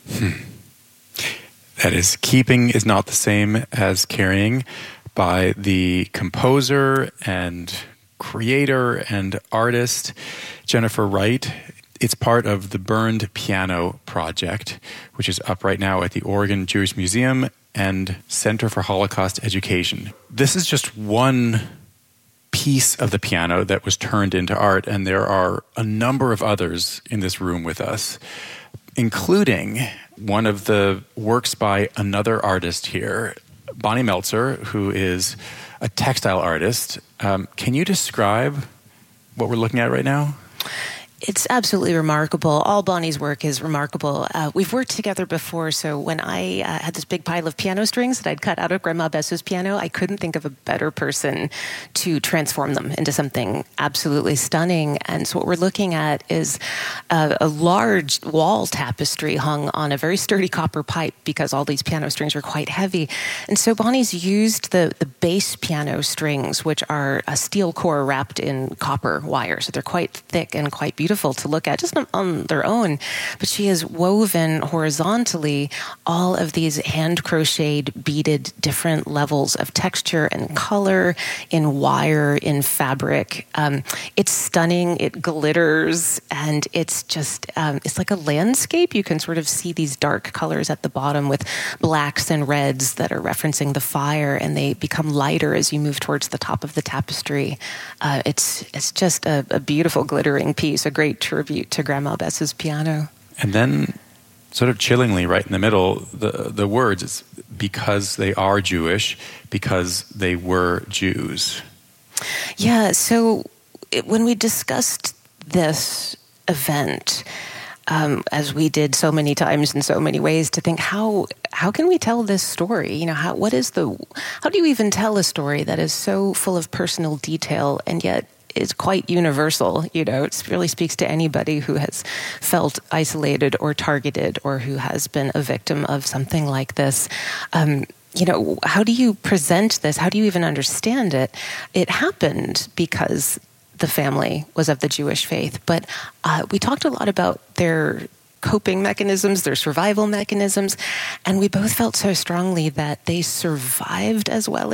That is, keeping is not the same as carrying, by the composer and creator and artist Jennifer Wright. It's part of the Burned Piano Project, which is up right now at the Oregon Jewish Museum and Center for Holocaust Education. This is just one piece of the piano that was turned into art, and there are a number of others in this room with us, including one of the works by another artist here, Bonnie Meltzer, who is a textile artist. Can you describe what we're looking at right now? It's absolutely remarkable. All Bonnie's work is remarkable. We've worked together before, so when I had this big pile of piano strings that I'd cut out of Grandma Bess's piano, I couldn't think of a better person to transform them into something absolutely stunning. And so what we're looking at is a large wall tapestry hung on a very sturdy copper pipe, because all these piano strings are quite heavy. And so Bonnie's used the bass piano strings, which are a steel core wrapped in copper wire. So they're quite thick and quite beautiful to look at just on their own, but she has woven horizontally all of these hand crocheted, beaded different levels of texture and color in wire, in fabric. It's stunning. It glitters, and it's just it's like a landscape. You can sort of see these dark colors at the bottom with blacks and reds that are referencing the fire, and they become lighter as you move towards the top of the tapestry. It's just a beautiful glittering piece, a great tribute to Grandma Bess's piano. And then, sort of chillingly, right in the middle, the words, it's because they are Jewish, because they were Jews. Yeah, so when we discussed this event, as we did so many times in so many ways, to think how can we tell this story? You know, how do you even tell a story that is so full of personal detail and yet is quite universal? You know, it really speaks to anybody who has felt isolated or targeted, or who has been a victim of something like this. You know, how do you present this? How do you even understand it? It happened because the family was of the Jewish faith, but we talked a lot about their coping mechanisms, their survival mechanisms, and we both felt so strongly that they survived as well